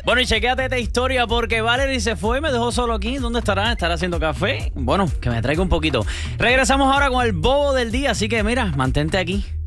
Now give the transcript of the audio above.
Bueno, y chequéate esta historia porque Valerie se fue, me dejó solo aquí. ¿Dónde estará? ¿Estará haciendo café? Bueno, que me traiga un poquito. Regresamos ahora con el bobo del día, así que mira, mantente aquí.